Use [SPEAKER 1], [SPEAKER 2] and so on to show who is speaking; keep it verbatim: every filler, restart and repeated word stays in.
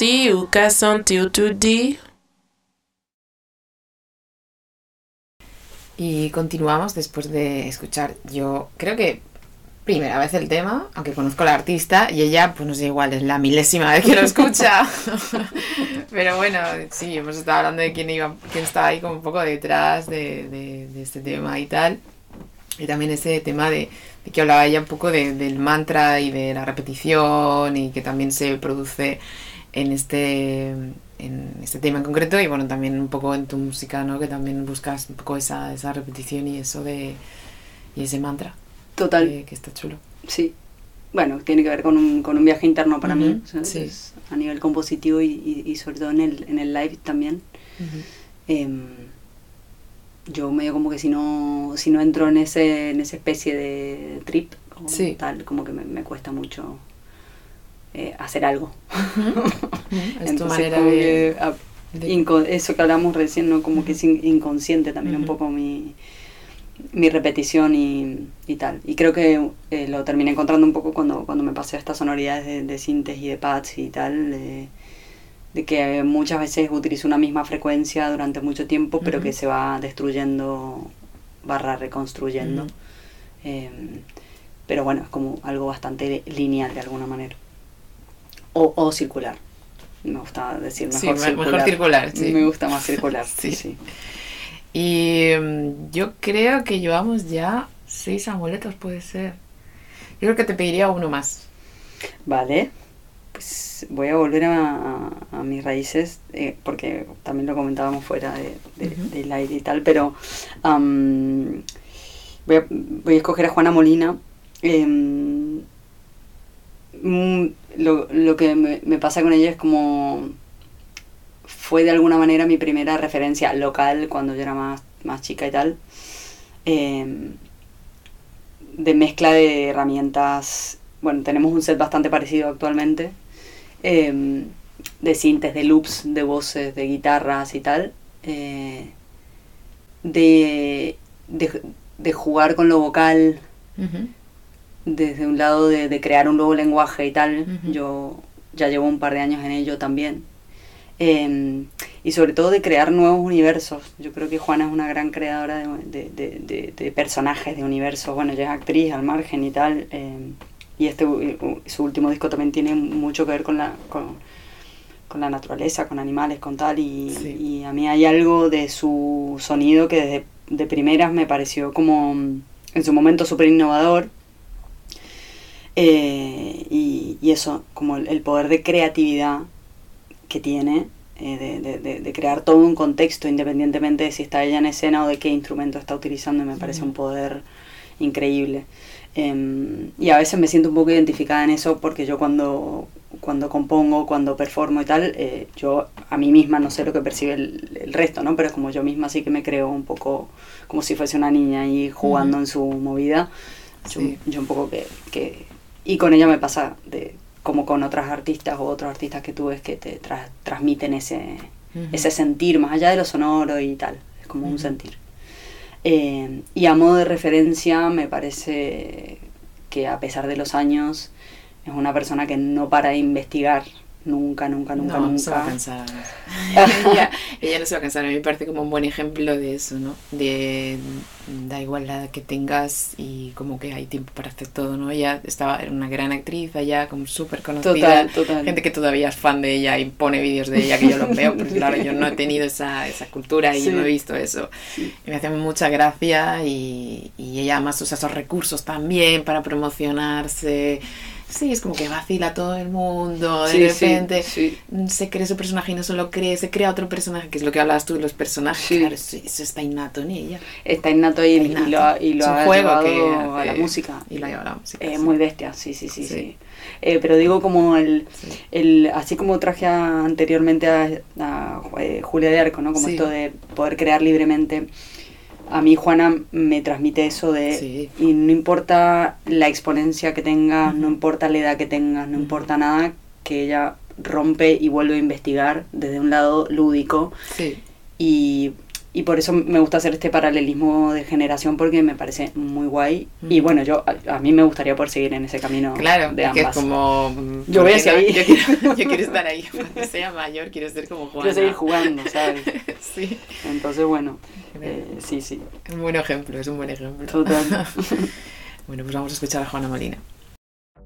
[SPEAKER 1] si uka son tiu tu di.
[SPEAKER 2] Y continuamos después de escuchar, yo creo que primera vez el tema, aunque conozco a la artista, y ella, pues no sé, igual es la milésima vez que lo escucha. Pero bueno, sí, hemos estado hablando de quién iba, quién estaba ahí como un poco detrás de, de, de este tema y tal. Y también ese tema de, de que hablaba ella un poco de, del mantra y de la repetición, y que también se produce en este, en este tema en concreto, y bueno, también un poco en tu música, ¿no? Que también buscas un poco esa, esa repetición y eso de, y ese mantra.
[SPEAKER 3] Total.
[SPEAKER 2] Que, que está chulo.
[SPEAKER 3] Sí. Bueno, tiene que ver con un, con un viaje interno para uh-huh. mí, o sea,
[SPEAKER 2] sí.
[SPEAKER 3] es a nivel compositivo y, y, y sobre todo en el, en el live también. Uh-huh. Eh, yo medio como que si no si no entro en ese en esa especie de trip o
[SPEAKER 2] sí.
[SPEAKER 3] tal, como que me, me cuesta mucho eh, hacer algo.
[SPEAKER 2] Uh-huh. Es
[SPEAKER 3] Entonces,
[SPEAKER 2] tu manera
[SPEAKER 3] como
[SPEAKER 2] de,
[SPEAKER 3] que, a,
[SPEAKER 2] de...
[SPEAKER 3] Inco- eso que hablamos recién, ¿no? Como uh-huh. que es in, inconsciente también uh-huh. un poco mi mi repetición y, y tal. Y creo que eh, lo terminé encontrando un poco cuando, cuando me pasé a estas sonoridades de, de sintes y de pads y tal, de, de que muchas veces utilizo una misma frecuencia durante mucho tiempo, pero uh-huh. que se va destruyendo barra reconstruyendo. Uh-huh. Eh, pero bueno, es como algo bastante lineal de alguna manera. O, o circular. Me gusta decir mejor
[SPEAKER 2] sí,
[SPEAKER 3] circular.
[SPEAKER 2] Mejor circular, sí.
[SPEAKER 3] Me gusta más circular, sí, sí. sí.
[SPEAKER 2] Y um, yo creo que llevamos ya seis amuletos, puede ser. Yo creo que te pediría uno más.
[SPEAKER 3] Vale. Pues voy a volver a, a, a mis raíces, eh, porque también lo comentábamos fuera de, de, uh-huh. del aire y tal, pero um, voy, a, voy a escoger a Juana Molina. Eh, mm, lo, lo que me, me pasa con ella es como... fue de alguna manera mi primera referencia local cuando yo era más, más chica y tal, eh, de mezcla de herramientas. Bueno, tenemos un set bastante parecido actualmente, eh, de sintes, de loops, de voces, de guitarras y tal, eh, de, de, de jugar con lo vocal, uh-huh. desde un lado de, de crear un nuevo lenguaje y tal. Uh-huh. Yo ya llevo un par de años en ello también. Eh, y sobre todo de crear nuevos universos. Yo creo que Juana es una gran creadora de, de, de, de, de personajes, de universos. Bueno, ella es actriz al margen y tal, eh, y este su último disco también tiene mucho que ver con la con, con la naturaleza, con animales, con tal, y, sí. y a mí hay algo de su sonido que desde de primeras me pareció como en su momento súper innovador, eh, y, y eso, como el, el poder de creatividad que tiene, eh, de, de, de, de crear todo un contexto independientemente de si está ella en escena o de qué instrumento está utilizando, y me parece mm. un poder increíble. Eh, y a veces me siento un poco identificada en eso, porque yo cuando, cuando compongo, cuando performo y tal, eh, yo a mí misma no sé lo que percibe el, el resto, ¿no? Pero como yo misma sí que me creo un poco como si fuese una niña ahí jugando mm. en su movida, sí. yo, yo un poco que, que... Y con ella me pasa de... como con otras artistas o otros artistas que tú ves que te tra- transmiten ese, uh-huh. ese sentir, más allá de lo sonoro y tal, es como uh-huh. un sentir. Eh, y a modo de referencia me parece que a pesar de los años es una persona que no para de investigar, nunca, nunca, nunca,
[SPEAKER 2] no,
[SPEAKER 3] nunca.
[SPEAKER 2] No se va a cansar. ella, ella no se va a cansar, a mí me parece como un buen ejemplo de eso, ¿no? De da igual la edad que tengas y como que hay tiempo para hacer todo, ¿no? Ella estaba, era una gran actriz allá, como súper conocida.
[SPEAKER 3] Total, total.
[SPEAKER 2] Gente que todavía es fan de ella y pone vídeos de ella que yo los veo, porque claro, yo no he tenido esa, esa cultura y sí. no he visto eso. Sí. Y me hace mucha gracia, y, y ella además usa esos recursos también para promocionarse. Sí, es como que vacila a todo el mundo, de sí, repente sí, sí. se cree su personaje y no se lo cree, se crea otro personaje, que es lo que hablabas tú de los personajes, sí. claro, eso, eso está innato en ella.
[SPEAKER 3] Está innato y, está innato. y lo ha, y lo ha
[SPEAKER 2] juego
[SPEAKER 3] llevado
[SPEAKER 2] que
[SPEAKER 3] a
[SPEAKER 2] hace,
[SPEAKER 3] la música.
[SPEAKER 2] Y lo ha llevado a la música.
[SPEAKER 3] Es eh,
[SPEAKER 2] sí.
[SPEAKER 3] muy bestia, sí, sí, sí, sí. sí. Eh, pero digo como el, sí. el, así como traje a, anteriormente a, a, a eh, Julia de Arco, ¿no? Como sí. esto de poder crear libremente. A mí Juana me transmite eso de, sí. y no importa la exponencia que tengas, uh-huh. no importa la edad que tengas, no uh-huh. importa nada, que ella rompe y vuelve a investigar desde un lado lúdico,
[SPEAKER 2] sí.
[SPEAKER 3] y y por eso me gusta hacer este paralelismo de generación, porque me parece muy guay. Mm. Y bueno, yo a, a mí me gustaría poder seguir en ese camino.
[SPEAKER 2] Claro,
[SPEAKER 3] de ambas.
[SPEAKER 2] Que es como...
[SPEAKER 3] Yo voy hacia ahí.
[SPEAKER 2] Yo quiero, yo quiero estar ahí. Cuando sea mayor quiero ser como Juana.
[SPEAKER 3] Quiero seguir jugando, ¿sabes?
[SPEAKER 2] Sí.
[SPEAKER 3] Entonces, bueno, eh, sí, sí.
[SPEAKER 2] Un buen ejemplo, es un buen ejemplo.
[SPEAKER 3] Total.
[SPEAKER 2] Bueno, pues vamos a escuchar a Juana Molina.